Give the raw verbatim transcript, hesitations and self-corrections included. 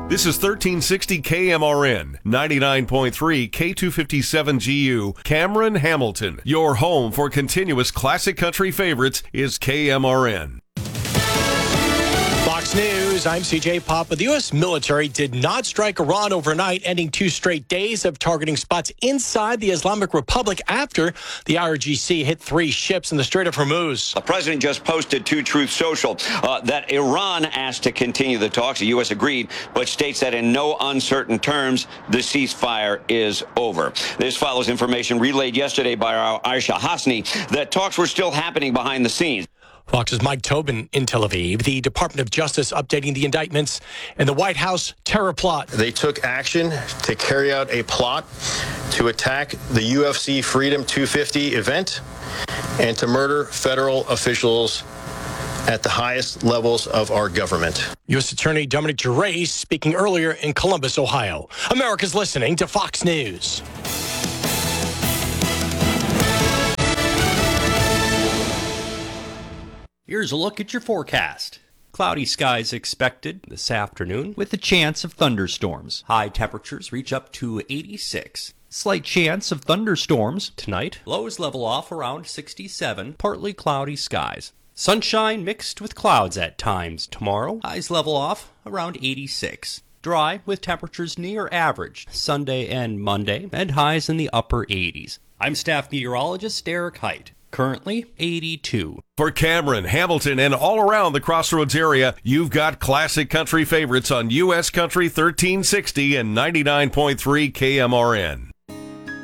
This is thirteen sixty K M R N, ninety-nine point three K two fifty-seven G U, Cameron, Hamilton. Your home for continuous classic country favorites is K M R N. Fox News, I'm C J Pop. The U S military did not strike Iran overnight, ending two straight days of targeting spots inside the Islamic Republic after the I R G C hit three ships in the Strait of Hormuz. The president just posted to Truth Social uh, that Iran asked to continue the talks. The U S agreed, but states that in no uncertain terms, the ceasefire is over. This follows information relayed yesterday by our Aisha Hasni that talks were still happening behind the scenes. Fox's Mike Tobin in Tel Aviv. The Department of Justice updating the indictments and the White House terror plot. They took action to carry out a plot to attack the U F C Freedom two fifty event and to murder federal officials at the highest levels of our government. U S Attorney Dominic Gerais speaking earlier in Columbus, Ohio. America's listening to Fox News. Here's a look at your forecast. Cloudy skies expected this afternoon with a chance of thunderstorms. High temperatures reach up to eighty-six. Slight chance of thunderstorms tonight. Lows level off around sixty-seven. Partly cloudy skies. Sunshine mixed with clouds at times tomorrow. Highs level off around eighty-six. Dry with temperatures near average Sunday and Monday and highs in the upper eighties. I'm staff meteorologist Eric Height. Currently eighty-two. For Cameron, Hamilton, and all around the Crossroads area, you've got classic country favorites on U S Country thirteen sixty and ninety-nine point three K M R N.